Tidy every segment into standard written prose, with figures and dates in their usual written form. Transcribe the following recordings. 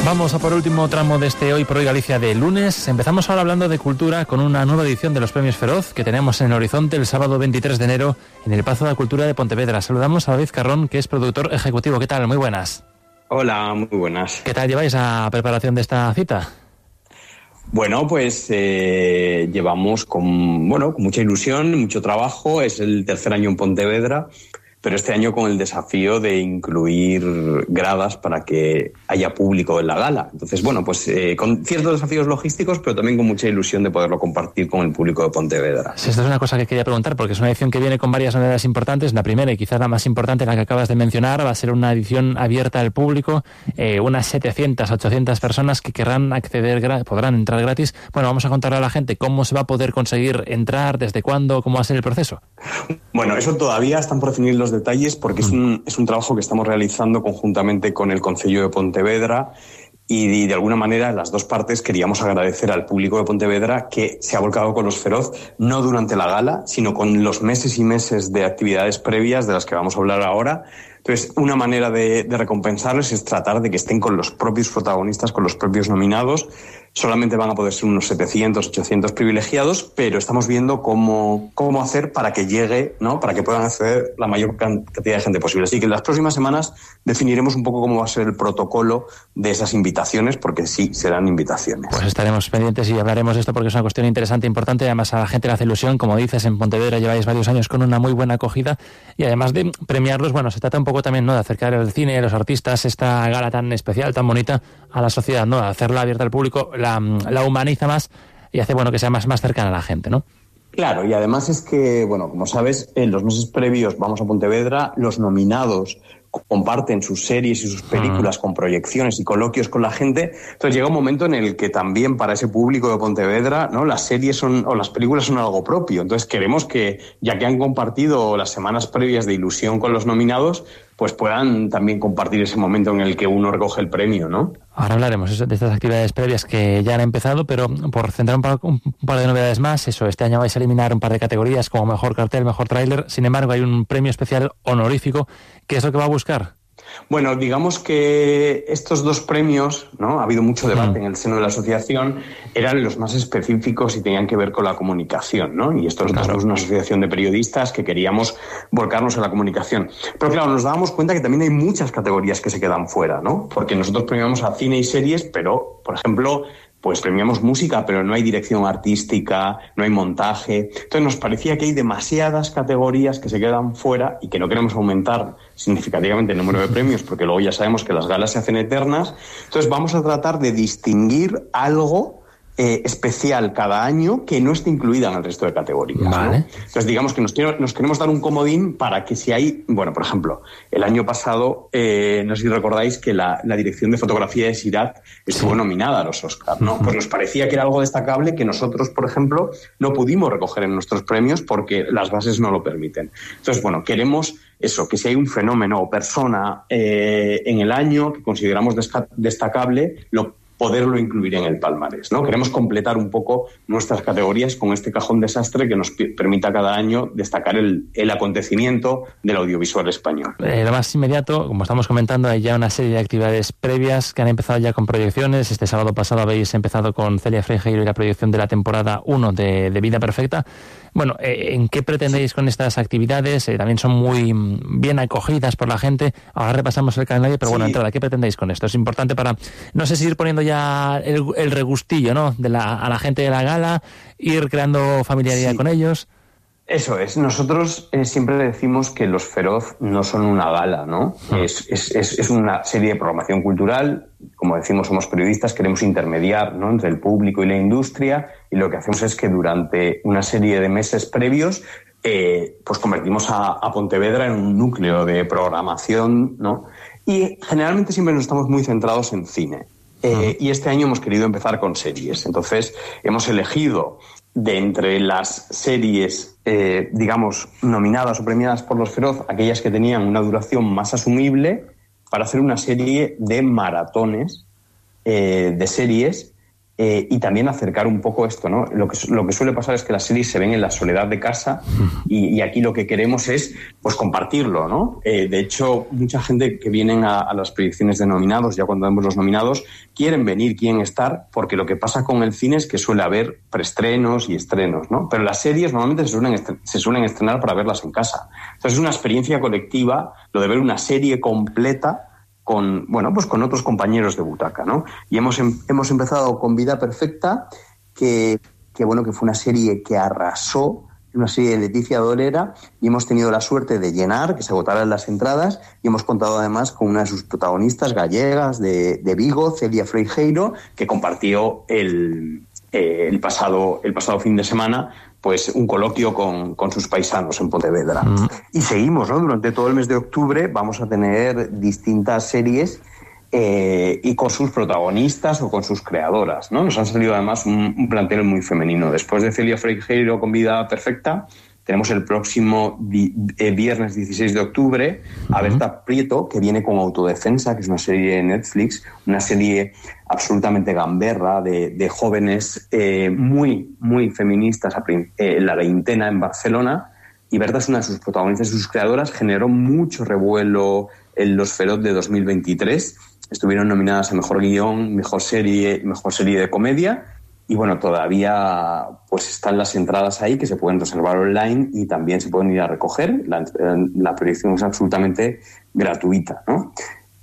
Vamos a por último tramo de este Hoy por Hoy Galicia de lunes. Empezamos ahora hablando de cultura con una nueva edición de los Premios Feroz que tenemos en el horizonte el sábado 23 de enero en el Pazo de la Cultura de Pontevedra. Saludamos a David Carrón, que es productor ejecutivo. ¿Qué tal? Muy buenas. Hola, muy buenas. ¿Qué tal lleváis a preparación de esta cita? Bueno, pues llevamos con mucha ilusión, mucho trabajo. Es el tercer año en Pontevedra, pero este año con el desafío de incluir gradas para que haya público en la gala. Entonces, con ciertos desafíos logísticos, pero también con mucha ilusión de poderlo compartir con el público de Pontevedra. Sí, esto es una cosa que quería preguntar, porque es una edición que viene con varias novedades importantes. La primera, y quizás la más importante, la que acabas de mencionar, va a ser una edición abierta al público, unas 700, 800 personas que querrán acceder, podrán entrar gratis. Bueno, vamos a contarle a la gente cómo se va a poder conseguir entrar, desde cuándo, cómo va a ser el proceso. Bueno, eso todavía están por definir los detalles, porque es un trabajo que estamos realizando conjuntamente con el Concello de Pontevedra y de alguna manera las dos partes queríamos agradecer al público de Pontevedra que se ha volcado con los Feroz, no durante la gala, sino con los meses y meses de actividades previas de las que vamos a hablar ahora. Entonces, una manera de recompensarles es tratar de que estén con los propios protagonistas, con los propios nominados. Solamente van a poder ser unos 700, 800 privilegiados, pero estamos viendo cómo hacer para que llegue, ¿no? Para que puedan acceder la mayor cantidad de gente posible. Así que en las próximas semanas definiremos un poco cómo va a ser el protocolo de esas invitaciones, porque sí, serán invitaciones. Pues estaremos pendientes y hablaremos de esto porque es una cuestión interesante, importante. Además, a la gente le hace ilusión. Como dices, en Pontevedra lleváis varios años con una muy buena acogida y además de premiarlos, se trata un poco también, ¿no?, de acercar el cine, a los artistas, esta gala tan especial, tan bonita, a la sociedad, ¿no?, de hacerla abierta al público, la humaniza más y hace que sea más cercana a la gente, ¿no? Claro, y además es que, como sabes, en los meses previos vamos a Pontevedra, los nominados comparten sus series y sus películas con proyecciones y coloquios con la gente. Entonces llega un momento en el que también para ese público de Pontevedra, ¿no?, las series o las películas son algo propio. Entonces queremos que, ya que han compartido las semanas previas de ilusión con los nominados, pues puedan también compartir ese momento en el que uno recoge el premio, ¿no? Ahora hablaremos de estas actividades previas que ya han empezado, pero por centrar un par de novedades más, este año vais a eliminar un par de categorías como mejor cartel, mejor tráiler. Sin embargo, hay un premio especial honorífico. ¿Qué es lo que va a buscar? Bueno, digamos que estos dos premios, ¿no?, ha habido mucho debate en el seno de la asociación, eran los más específicos y tenían que ver con la comunicación, ¿no? Y esto nosotros somos una asociación de periodistas que queríamos volcarnos en la comunicación. Pero claro, nos dábamos cuenta que también hay muchas categorías que se quedan fuera, ¿no? Porque nosotros premiamos a cine y series, pero, por ejemplo, pues premiamos música, pero no hay dirección artística, no hay montaje. Entonces nos parecía que hay demasiadas categorías que se quedan fuera y que no queremos aumentar significativamente el número de premios, porque luego ya sabemos que las galas se hacen eternas. Entonces vamos a tratar de distinguir algo especial cada año que no esté incluida en el resto de categorías, vale, ¿no? Entonces digamos que nos queremos dar un comodín para que si hay, por ejemplo, el año pasado, no sé si recordáis que la dirección de fotografía de Sirat estuvo nominada a los Oscar, ¿no? Pues nos parecía que era algo destacable que nosotros, por ejemplo, no pudimos recoger en nuestros premios porque las bases no lo permiten. Entonces, queremos eso, que si hay un fenómeno o persona en el año que consideramos destacable, poderlo incluir en el palmarés, ¿no? Queremos completar un poco nuestras categorías con este cajón desastre que nos permita cada año destacar el acontecimiento del audiovisual español. Lo más inmediato, como estamos comentando, hay ya una serie de actividades previas que han empezado ya con proyecciones. Este sábado pasado habéis empezado con Celia Freijeiro y la proyección de la temporada 1 de Vida Perfecta. ¿En qué pretendéis con estas actividades? También son muy bien acogidas por la gente. Ahora repasamos el calendario, pero entrada, ¿qué pretendéis con esto? Es importante para, no sé si ir poniendo ya el regustillo, ¿no?, a la gente de la gala, ir creando familiaridad con ellos. Eso es. Nosotros siempre decimos que los Feroz no son una gala, ¿no? Es una serie de programación cultural. Como decimos, somos periodistas, queremos intermediar, ¿no?, entre el público y la industria, y lo que hacemos es que durante una serie de meses previos pues convertimos a Pontevedra en un núcleo de programación, ¿no? Y generalmente siempre nos estamos muy centrados en cine. Y este año hemos querido empezar con series. Entonces hemos elegido de entre las series, nominadas o premiadas por los Feroz, aquellas que tenían una duración más asumible, para hacer una serie de maratones de series y también acercar un poco esto, ¿no? Lo que suele pasar es que las series se ven en la soledad de casa y aquí lo que queremos es pues compartirlo, ¿no? De hecho, mucha gente que vienen a las proyecciones de nominados, ya cuando vemos los nominados, quieren venir, quieren estar, porque lo que pasa con el cine es que suele haber preestrenos y estrenos, ¿no? Pero las series normalmente se suelen estrenar para verlas en casa. Entonces es una experiencia colectiva, lo de ver una serie completa con otros compañeros de butaca, ¿no? Y hemos empezado con Vida Perfecta, que fue una serie que arrasó, una serie de Leticia Dolera, y hemos tenido la suerte de llenar, que se agotaran las entradas, y hemos contado además con una de sus protagonistas gallegas de Vigo, Celia Freijeiro, que compartió el pasado fin de semana pues un coloquio con sus paisanos en Pontevedra. Y seguimos, ¿no? Durante todo el mes de octubre vamos a tener distintas series y con sus protagonistas o con sus creadoras, ¿no? Nos han salido además un plantel muy femenino. Después de Celia Freijeiro con Vida Perfecta, tenemos el próximo viernes 16 de octubre a Berta Prieto, que viene con Autodefensa, que es una serie de Netflix, una serie absolutamente gamberra de jóvenes muy, muy feministas en la veintena en Barcelona. Y Berta es una de sus protagonistas y sus creadoras. Generó mucho revuelo en los Feroz de 2023. Estuvieron nominadas a Mejor Guión, Mejor Serie de Comedia. Y bueno, todavía pues están las entradas ahí que se pueden reservar online y también se pueden ir a recoger. La proyección es absolutamente gratuita, ¿no?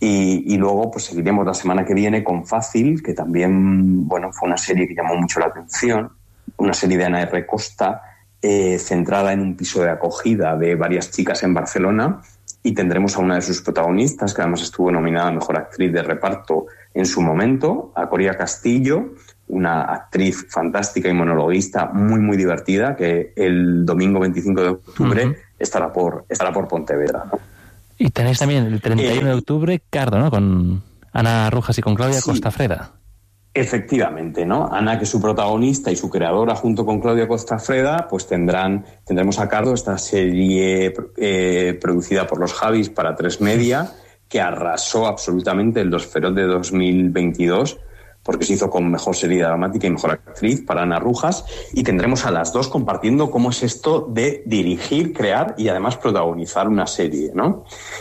Y luego pues seguiremos la semana que viene con Fácil, que también fue una serie que llamó mucho la atención, una serie de Ana R. Costa, centrada en un piso de acogida de varias chicas en Barcelona, y tendremos a una de sus protagonistas, que además estuvo nominada a Mejor Actriz de Reparto en su momento, a Coria Castillo, una actriz fantástica y monologuista muy, muy divertida, que el domingo 25 de octubre estará por Pontevedra, ¿no? Y tenéis también el 31 de octubre Cardo, ¿no? Con Ana Rujas y con Claudia Costafreda. Efectivamente, ¿no? Ana, que es su protagonista y su creadora, junto con Claudia Costafreda, pues tendremos a Cardo esta serie producida por los Javis para 3 Media, que arrasó absolutamente en los Feroz de 2022, porque se hizo con Mejor Serie Dramática y Mejor Actriz para Ana Rujas, y tendremos a las dos compartiendo cómo es esto de dirigir, crear y además protagonizar una serie, ¿no?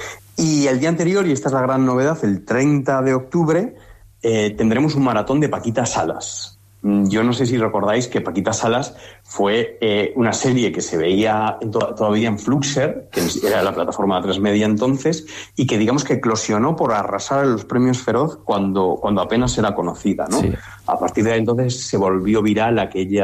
Y el día anterior, y esta es la gran novedad, el 30 de octubre, tendremos un maratón de Paquita Salas. Yo no sé si recordáis que Paquita Salas fue una serie que se veía todavía en Fluxer, que era la plataforma de 3 Media entonces, y que digamos que eclosionó por arrasar en los premios Feroz cuando apenas era conocida, ¿no? Sí. A partir de ahí entonces se volvió viral aquel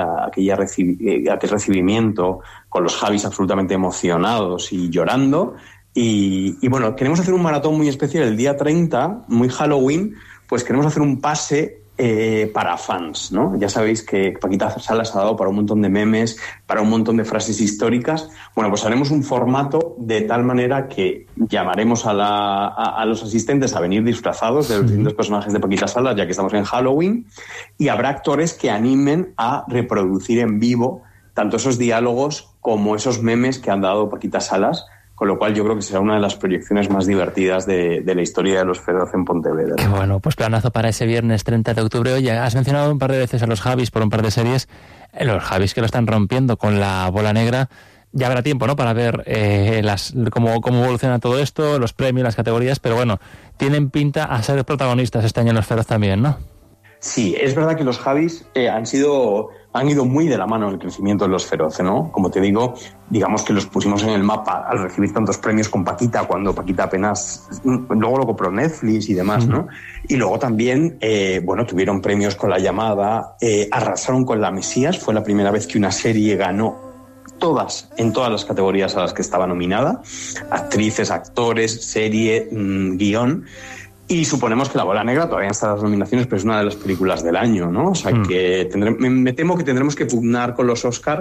recibimiento, con los Javis absolutamente emocionados y llorando. Y bueno, queremos hacer un maratón muy especial el día 30, muy Halloween, pues queremos hacer un pase para fans, ¿no? Ya sabéis que Paquita Salas ha dado para un montón de memes, para un montón de frases históricas. Bueno, pues haremos un formato de tal manera que llamaremos a los asistentes a venir disfrazados de los distintos personajes de Paquita Salas, ya que estamos en Halloween, y habrá actores que animen a reproducir en vivo tanto esos diálogos como esos memes que han dado Paquita Salas, con lo cual yo creo que será una de las proyecciones más divertidas de la historia de los Feroz en Pontevedra. Qué bueno, pues planazo para ese viernes 30 de octubre. Oye, has mencionado un par de veces a los Javis por un par de series. Los Javis que lo están rompiendo con La Bola Negra. Ya habrá tiempo, ¿no?, para ver cómo evoluciona todo esto, los premios, las categorías, pero bueno, tienen pinta a ser protagonistas este año en los Feroz también, ¿no? Sí, es verdad que los Javis han ido muy de la mano en el crecimiento de los Feroz, ¿no? Como te digo, digamos que los pusimos en el mapa al recibir tantos premios con Paquita, cuando Paquita apenas, luego lo compró Netflix y demás, ¿no? Y luego también, tuvieron premios con La Llamada, arrasaron con La Mesías, fue la primera vez que una serie ganó en todas las categorías a las que estaba nominada, actrices, actores, serie, guión. Y suponemos que La Bola Negra todavía está en las nominaciones, pero es una de las películas del año, ¿no? O sea que me temo que tendremos que pugnar con los Oscar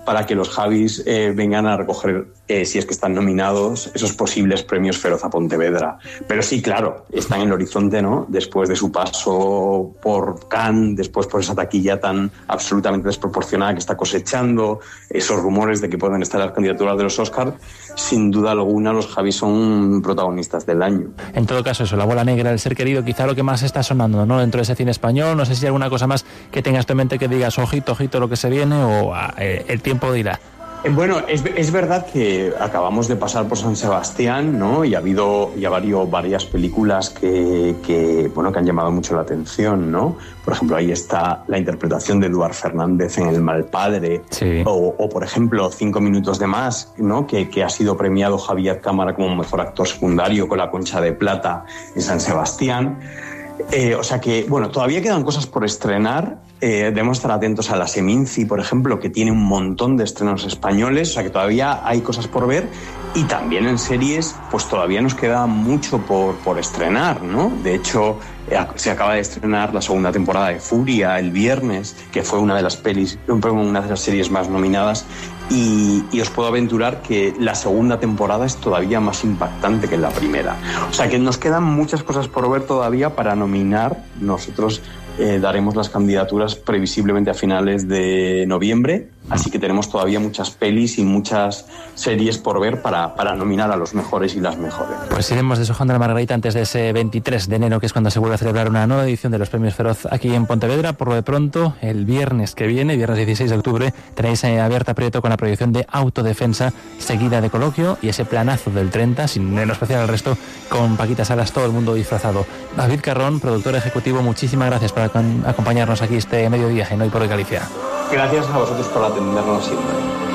para que los Javis vengan a recoger, si es que están nominados, esos posibles premios Feroz a Pontevedra. Pero sí, claro, están en el horizonte, ¿no? Después de su paso por Cannes, después por esa taquilla tan absolutamente desproporcionada que está cosechando, esos rumores de que pueden estar las candidaturas de los Oscars, sin duda alguna los Javis son protagonistas del año. En todo caso, eso, La bola negra, El ser querido, quizá lo que más está sonando, ¿no? Dentro de ese cine español. No sé si hay alguna cosa más que tengas en mente que digas, ojito, ojito lo que se viene, o el tiempo dirá. Bueno, es verdad que acabamos de pasar por San Sebastián, ¿no? Y ha habido varias películas que han llamado mucho la atención, ¿no? Por ejemplo, ahí está la interpretación de Eduard Fernández en El mal padre, sí. o por ejemplo, 5 minutos de más, ¿no? Que ha sido premiado Javier Cámara como mejor actor secundario con la Concha de Plata en San Sebastián. O sea que, bueno, todavía quedan cosas por estrenar. Debemos estar atentos a la Seminci, por ejemplo, que tiene un montón de estrenos españoles. O sea que todavía hay cosas por ver. Y también en series, pues todavía nos queda mucho por estrenar, ¿no? De hecho, se acaba de estrenar la segunda temporada de Furia el viernes, que fue una de las series más nominadas. Y os puedo aventurar que la segunda temporada es todavía más impactante que la primera. O sea que nos quedan muchas cosas por ver todavía para nominar. Nosotros daremos las candidaturas previsiblemente a finales de noviembre, así que tenemos todavía muchas pelis y muchas series por ver para nominar a los mejores y las mejores. Pues iremos deshojando la margarita antes de ese 23 de enero, que es cuando se vuelve a celebrar una nueva edición de los Premios Feroz aquí en Pontevedra. Por lo de pronto, el viernes que viene, viernes 16 de octubre, tenéis a Berta Prieto con la proyección de Autodefensa, seguida de Coloquio, y ese planazo del 30, sin menospreciar al resto, con Paquita Salas, todo el mundo disfrazado. David Carrón, productor ejecutivo, muchísimas gracias por acompañarnos aquí este mediodía en Hoy por Hoy Galicia. Gracias a vosotros por atendernos siempre.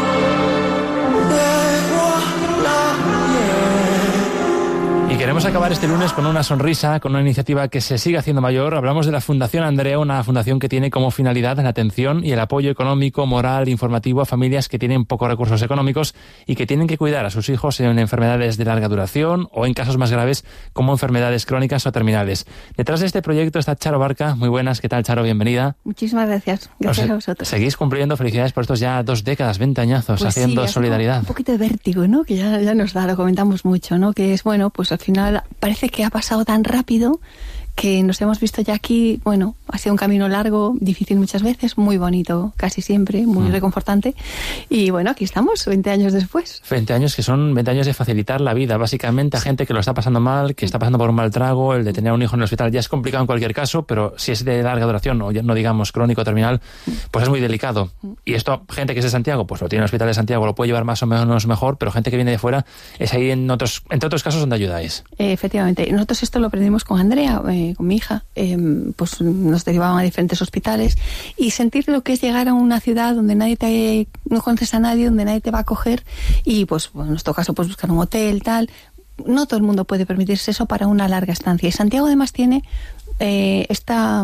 Y queremos acabar este lunes con una sonrisa, con una iniciativa que se sigue haciendo mayor. Hablamos de la Fundación Andrea, una fundación que tiene como finalidad la atención y el apoyo económico, moral, informativo a familias que tienen pocos recursos económicos y que tienen que cuidar a sus hijos en enfermedades de larga duración o en casos más graves como enfermedades crónicas o terminales. Detrás de este proyecto está Charo Barca. Muy buenas, ¿qué tal, Charo? Bienvenida. Muchísimas gracias. Gracias a vosotros. Seguís cumpliendo, felicidades por estos ya 2 décadas, 20 añazos, pues haciendo sí, solidaridad. Un poquito de vértigo, ¿no? Que ya nos da, lo comentamos mucho, ¿no? Que es, bueno, pues al final parece que ha pasado tan rápido que nos hemos visto ya aquí. Bueno, ha sido un camino largo, difícil muchas veces, muy bonito casi siempre, muy reconfortante. Y bueno, aquí estamos, 20 años después. 20 años que son 20 años de facilitar la vida, básicamente, a gente que lo está pasando mal, que está pasando por un mal trago. El de tener un hijo en el hospital ya es complicado en cualquier caso, pero si es de larga duración, o no digamos crónico o terminal, pues es muy delicado. Y esto, gente que es de Santiago, pues lo tiene en el hospital de Santiago, lo puede llevar más o menos mejor, pero gente que viene de fuera, es ahí entre otros casos donde ayudáis. Efectivamente. Nosotros esto lo aprendimos con Andrea, con mi hija. Pues nos derivaban a diferentes hospitales, y sentir lo que es llegar a una ciudad donde no conoces a nadie, donde nadie te va a acoger, y pues en nuestro caso pues buscar un hotel, tal. No todo el mundo puede permitirse eso para una larga estancia, y Santiago además tiene esta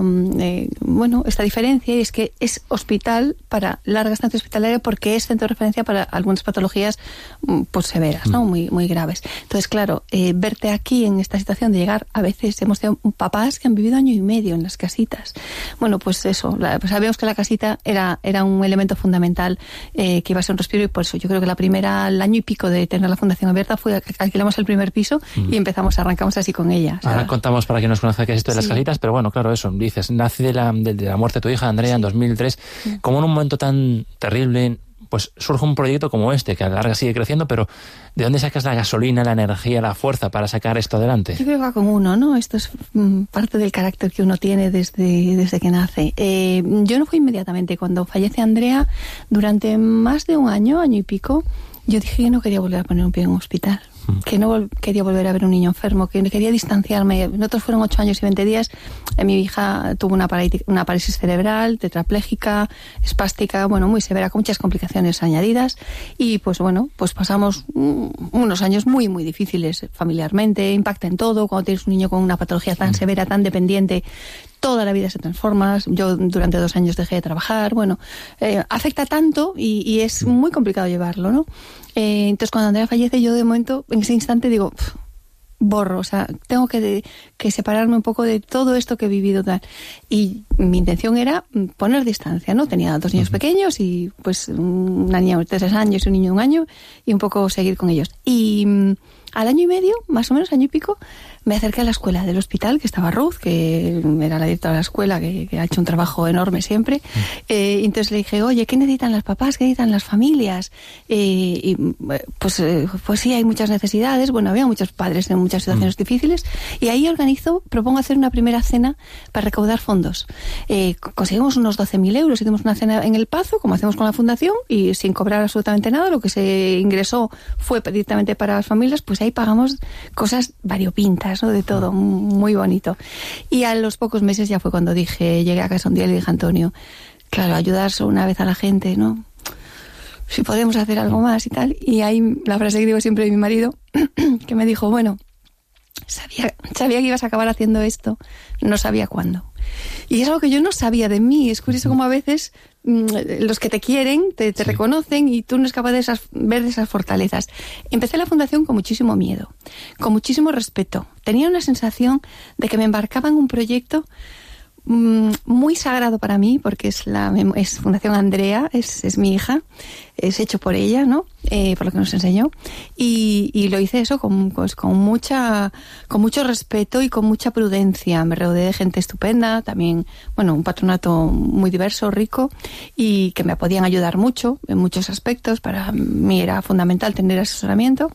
diferencia, y es que es hospital para larga estancia hospitalaria, porque es centro de referencia para algunas patologías pues severas, ¿no? Muy, muy graves. Entonces, claro, verte aquí en esta situación de llegar, a veces hemos tenido papás que han vivido 1 año y medio en las casitas. Bueno, pues eso, pues sabíamos que la casita era un elemento fundamental, que iba a ser un respiro, y por eso yo creo que el año y pico de tener la fundación abierta fue que alquilamos el primer piso y arrancamos así con ella. O sea, ahora contamos para quien nos conozca qué es esto de las casitas. Pero bueno, claro, eso, dices, nace de la muerte de tu hija, Andrea, en 2003. Como en un momento tan terrible, pues surge un proyecto como este, que a la larga sigue creciendo, pero ¿de dónde sacas la gasolina, la energía, la fuerza para sacar esto adelante? Yo creo que va con uno, ¿no? Esto es parte del carácter que uno tiene desde que nace. Yo no fui inmediatamente. Cuando fallece Andrea, durante más de 1 año, año y pico, yo dije que no quería volver a poner un pie en un hospital, que no quería volver a ver un niño enfermo, que quería distanciarme. Nosotros fueron 8 años y 20 días. Mi hija tuvo una parálisis cerebral, tetraplégica, espástica, bueno, muy severa, con muchas complicaciones añadidas. Y pues bueno, pues pasamos unos años muy, muy difíciles familiarmente. Impacta en todo. Cuando tienes un niño con una patología tan severa, tan dependiente, toda la vida se transforma. Yo durante 2 años dejé de trabajar. Bueno, afecta tanto y es muy complicado llevarlo, ¿no? Entonces, cuando Andrea fallece, yo de momento, en ese instante, digo, borro, o sea, tengo que separarme un poco de todo esto que he vivido tal. Y mi intención era poner distancia, ¿no? Tenía 2 niños pequeños y pues una niña de 3 años y un niño de 1 año y un poco seguir con ellos. Y al año y medio, más o menos, año y pico, me acerqué a la escuela del hospital, que estaba Ruth, que era la directora de la escuela, que ha hecho un trabajo enorme siempre. Entonces le dije, oye, ¿qué necesitan las papás? ¿Qué necesitan las familias? Pues sí, hay muchas necesidades. Bueno, había muchos padres en muchas situaciones difíciles. Y ahí propongo hacer una primera cena para recaudar fondos. Conseguimos unos 12.000 euros, hicimos una cena en El Pazo, como hacemos con la fundación, y sin cobrar absolutamente nada. Lo que se ingresó fue directamente para las familias, pues ahí pagamos cosas variopintas, ¿no? De todo, muy bonito. Y a los pocos meses ya fue cuando llegué a casa un día y le dije a Antonio, claro, ayudar una vez a la gente, ¿no? Si podemos hacer algo más y tal. Y ahí la frase que digo siempre de mi marido, que me dijo, bueno, sabía que ibas a acabar haciendo esto, no sabía cuándo. Y es algo que yo no sabía de mí. Es curioso como a veces los que te quieren te reconocen y tú no es capaz de ver esas fortalezas. Empecé la fundación con muchísimo miedo, con muchísimo respeto. Tenía una sensación de que me embarcaba en un proyecto muy sagrado para mí, porque es Fundación Andrea, es mi hija, es hecho por ella, ¿no? Por lo que nos enseñó, y lo hice eso con mucho respeto y con mucha prudencia. Me rodeé de gente estupenda, también, bueno, un patronato muy diverso, rico, y que me podían ayudar mucho en muchos aspectos. Para mí era fundamental tener asesoramiento.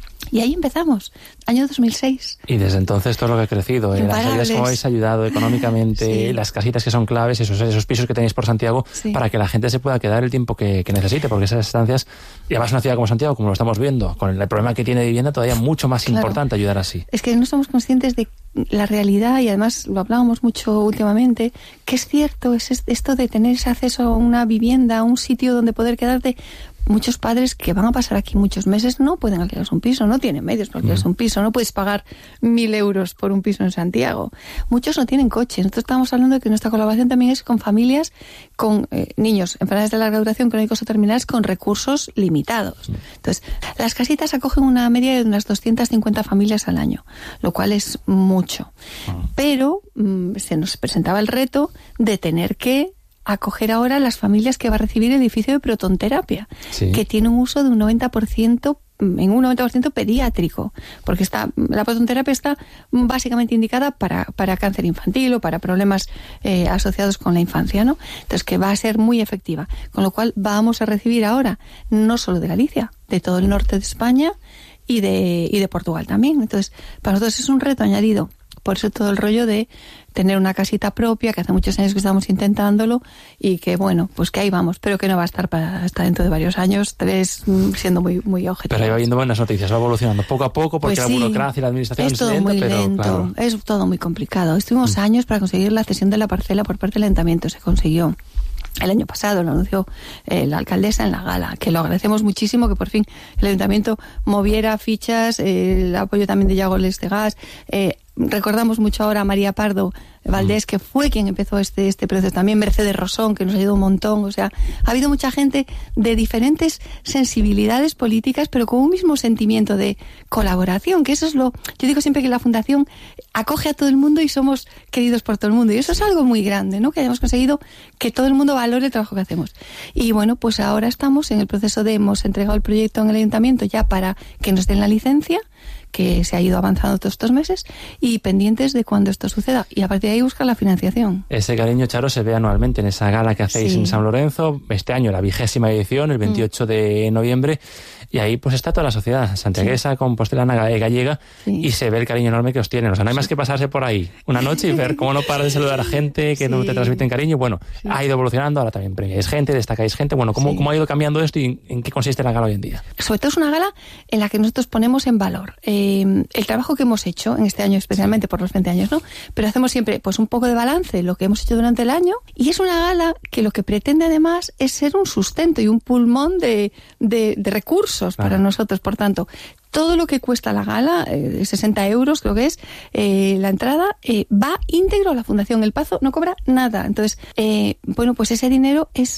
Y ahí empezamos, año 2006. Y desde entonces todo lo que ha crecido, las ayudas como habéis ayudado económicamente, las casitas que son claves, esos pisos que tenéis por Santiago, para que la gente se pueda quedar el tiempo que necesite, porque esas estancias, y además una ciudad como Santiago, como lo estamos viendo, con el problema que tiene de vivienda, todavía mucho más importante ayudar así. Es que no somos conscientes de la realidad, y además lo hablábamos mucho últimamente, que es cierto, es esto de tener ese acceso a una vivienda, a un sitio donde poder quedarte. Muchos padres que van a pasar aquí muchos meses no pueden alquilarse un piso, no tienen medios para alquilarse un piso, no puedes pagar 1.000 euros por un piso en Santiago. Muchos no tienen coche. Nosotros estamos hablando de que nuestra colaboración también es con familias, con niños, enfermedades de larga duración, crónicos o terminales, con recursos limitados. Entonces, las casitas acogen una media de unas 250 familias al año, lo cual es mucho. Pero se nos presentaba el reto de tener que acoger ahora las familias que va a recibir el edificio de protonterapia, que tiene un uso de un 90%, en un 90% pediátrico, porque la protonterapia está básicamente indicada para cáncer infantil o para problemas asociados con la infancia, ¿no? Entonces, que va a ser muy efectiva. Con lo cual, vamos a recibir ahora, no solo de Galicia, de todo el norte de España y de Portugal también. Entonces, para nosotros es un reto añadido. Por eso todo el rollo de tener una casita propia, que hace muchos años que estamos intentándolo, y que, bueno, pues que ahí vamos, pero que no va a estar hasta dentro de varios años, 3, siendo muy, muy objetivo. Pero ahí va viendo buenas noticias, va evolucionando poco a poco, porque pues la burocracia y la administración es todo muy lento, claro, es todo muy complicado. Estuvimos años para conseguir la cesión de la parcela por parte del ayuntamiento, se consiguió. El año pasado lo anunció la alcaldesa en la gala, que lo agradecemos muchísimo, que por fin el ayuntamiento moviera fichas, el apoyo también de Yago Lestegas. Recordamos mucho ahora a María Pardo Valdés, que fue quien empezó este proceso, también Mercedes Rosón, que nos ayudó un montón. O sea, ha habido mucha gente de diferentes sensibilidades políticas, pero con un mismo sentimiento de colaboración, que eso es yo digo siempre que la Fundación acoge a todo el mundo y somos queridos por todo el mundo, y eso es algo muy grande, ¿no? Que hayamos conseguido que todo el mundo valore el trabajo que hacemos. Y bueno, pues ahora estamos en el proceso hemos entregado el proyecto en el ayuntamiento ya para que nos den la licencia, que se ha ido avanzando todos estos meses, y pendientes de cuando esto suceda, y a partir de ahí buscar la financiación. Ese cariño, Charo, se ve anualmente en esa gala que hacéis en San Lorenzo, este año la 20ª edición, el 28 de noviembre, y ahí pues está toda la sociedad santiaguesa, compostelana, gallega, y se ve el cariño enorme que os tienen. O sea, no hay más que pasarse por ahí una noche y ver cómo no paras de saludar a gente, que no te transmiten cariño. Bueno, ha ido evolucionando, ahora también premiáis gente, destacáis gente. Bueno, ¿cómo ha ido cambiando esto y en qué consiste la gala hoy en día? Sobre todo es una gala en la que nosotros ponemos en valor el trabajo que hemos hecho en este año, especialmente por los 20 años, ¿no? Pero hacemos siempre pues un poco de balance, lo que hemos hecho durante el año, y es una gala que lo que pretende además es ser un sustento y un pulmón de recursos para nosotros. Por tanto, todo lo que cuesta la gala, 60 euros creo que es, la entrada, va íntegro a la Fundación El Pazo, no cobra nada. Entonces, bueno, pues ese dinero es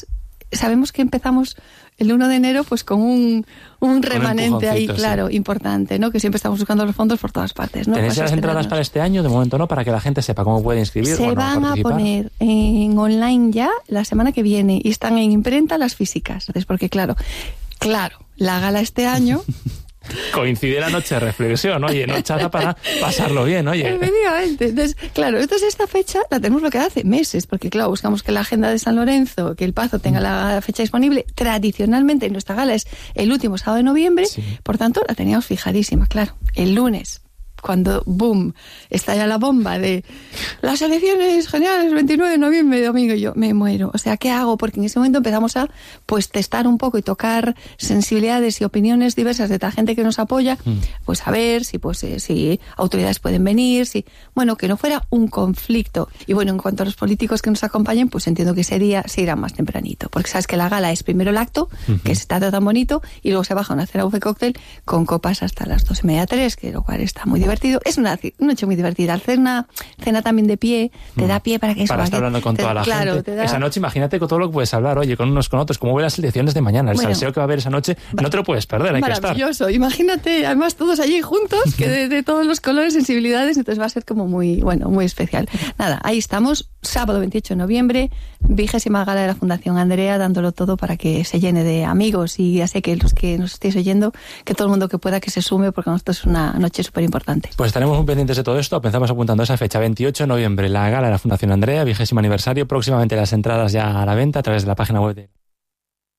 sabemos que empezamos el 1 de enero pues con un remanente ahí, claro, sí, importante, ¿no? Que siempre estamos buscando los fondos por todas partes, ¿no? ¿Tenéis las entradas para este año? De momento no, para que la gente sepa cómo puede inscribir. Se van a poner en online ya la semana que viene y están en imprenta las físicas. Entonces, porque claro, la gala este año... Coincide la noche de reflexión, oye, nochaza para pasarlo bien, oye. Efectivamente. Entonces, esta fecha la tenemos bloqueada hace meses, porque claro, buscamos que la agenda de San Lorenzo, que el Pazo tenga la fecha disponible. Tradicionalmente nuestra gala es el último sábado de noviembre, sí, por tanto la teníamos fijadísima, claro. El lunes, cuando, boom, estalla la bomba de las elecciones generales 29 de noviembre, domingo, yo me muero. O sea, ¿qué hago? Porque en ese momento empezamos a pues testar un poco y tocar sensibilidades y opiniones diversas de la gente que nos apoya, pues a ver si si autoridades pueden venir, bueno, que no fuera un conflicto. Y bueno, en cuanto a los políticos que nos acompañen, pues entiendo que ese día se irá más tempranito, porque sabes que la gala es primero el acto, que se trata tan bonito, y luego se baja una cena buffet cóctel con copas hasta las 2:30, 3, que lo cual está muy divertido. Es una noche muy divertida. Al hacer una cena también de pie, te da pie para que eso... Para estar hablando con toda la gente. Esa noche, imagínate con todo lo que puedes hablar, oye, con unos con otros, cómo ver las elecciones de mañana, el salseo que va a haber esa noche, no te lo puedes perder, hay que estar. Maravilloso. Imagínate, además todos allí juntos, que de todos los colores, sensibilidades, entonces va a ser como muy especial. Nada, ahí estamos, sábado 28 de noviembre, 20ª gala de la Fundación Andrea, dándolo todo para que se llene de amigos, y ya sé que los que nos estéis oyendo, que todo el mundo que pueda que se sume, porque nosotros es una noche súper importante. Pues estaremos muy pendientes de todo esto. Empezamos apuntando esa fecha, 28 de noviembre, la gala de la Fundación Andrea, 20º aniversario. Próximamente las entradas ya a la venta a través de la página web de...